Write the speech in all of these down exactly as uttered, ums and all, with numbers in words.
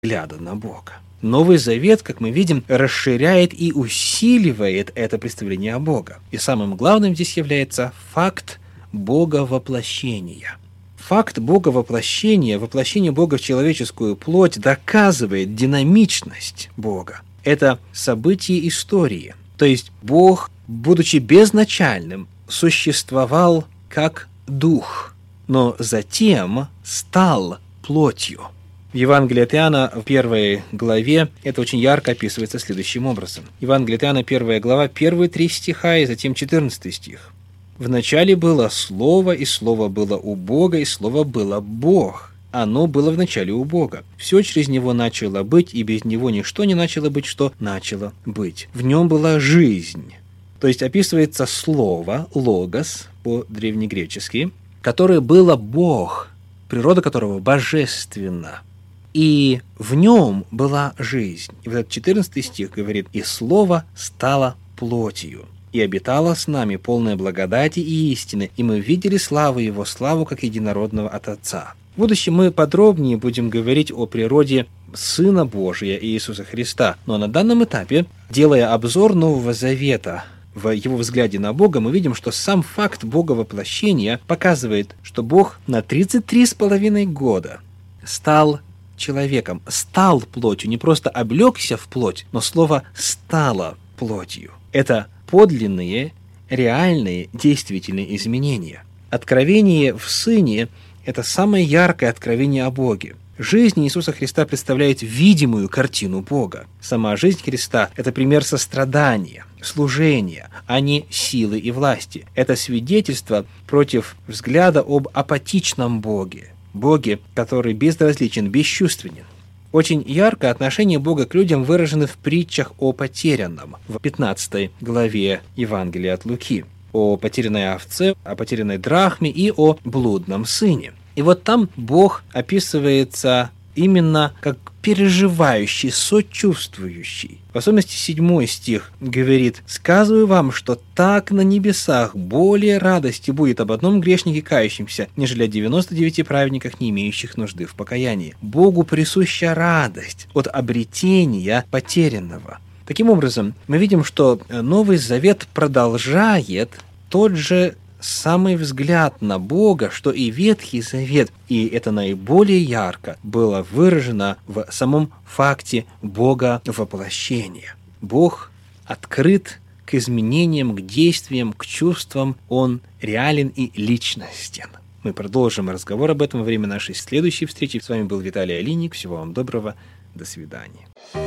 взгляда на Бога. Новый Завет, как мы видим, расширяет и усиливает это представление о Боге. И самым главным здесь является факт Бога воплощения. Факт Бога воплощения, воплощение Бога в человеческую плоть доказывает динамичность Бога. Это событие истории. То есть Бог, будучи безначальным, существовал как Дух, но затем стал плотью. В Евангелии от Иоанна, в первой главе, это очень ярко описывается следующим образом. Евангелие от Иоанна, первая глава, первые три стиха и затем четырнадцатый стих. «Вначале было Слово, и Слово было у Бога, и Слово было Бог. Оно было вначале у Бога. Все через Него начало быть, и без Него ничто не начало быть, что начало быть. В Нем была жизнь». То есть описывается Слово, логос, по-древнегречески, которое было Бог, природа которого божественна. И в нем была жизнь. И вот этот четырнадцатый стих говорит: «И Слово стало плотью, и обитало с нами, полное благодати и истины, и мы видели славу Его, славу как единородного от Отца». В будущем мы подробнее будем говорить о природе Сына Божия Иисуса Христа. Но на данном этапе, делая обзор Нового Завета, в его взгляде на Бога, мы видим, что сам факт Бога воплощения показывает, что Бог на тридцать три с половиной года стал человеком, стал плотью, не просто облегся в плоть, но слово «стало плотью». Это подлинные, реальные, действительные изменения. Откровение в Сыне – это самое яркое откровение о Боге. Жизнь Иисуса Христа представляет видимую картину Бога. Сама жизнь Христа – это пример сострадания, служения, а не силы и власти. Это свидетельство против взгляда об апатичном Боге, Боге, который безразличен, бесчувственен. Очень ярко отношение Бога к людям выражено в притчах о потерянном в пятнадцатой главе Евангелия от Луки, о потерянной овце, о потерянной драхме и о блудном сыне. И вот там Бог описывается именно как переживающий, сочувствующий. В особенности седьмой стих говорит: «Сказываю вам, что так на небесах более радости будет об одном грешнике кающемся, нежели о девяноста девяти праведниках, не имеющих нужды в покаянии». Богу присуща радость от обретения потерянного. Таким образом, мы видим, что Новый Завет продолжает тот же самый взгляд на Бога, что и Ветхий Завет, и это наиболее ярко было выражено в самом факте Бога воплощения. Бог открыт к изменениям, к действиям, к чувствам, Он реален и личностен. Мы продолжим разговор об этом во время нашей следующей встречи. С вами был Виталий Алиник. Всего вам доброго. До свидания.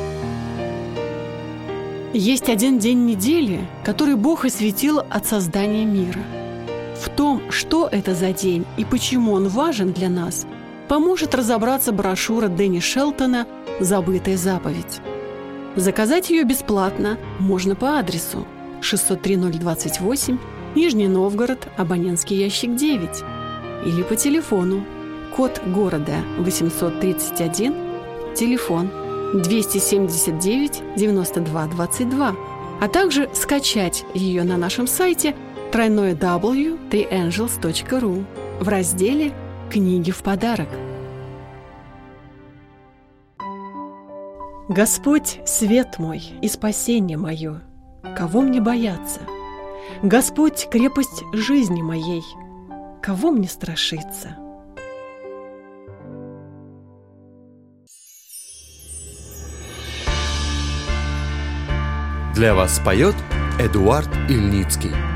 Есть один день недели, который Бог осветил от создания мира. В том, что это за день и почему он важен для нас, поможет разобраться брошюра Дэнни Шелтона «Забытая заповедь». Заказать ее бесплатно можно по адресу шестьсот три ноль двадцать восемь, Нижний Новгород, абонентский ящик девять, или по телефону, код города восемьсот тридцать один, телефон двести семьдесят девять девяносто два двадцать два, а также скачать ее на нашем сайте дабл ю дабл ю дабл ю точка три энджелс точка ру в разделе «Книги в подарок». Господь – свет мой и спасение мое, кого мне бояться? Господь – крепость жизни моей, кого мне страшиться? Для вас поет Эдуард Ильницкий.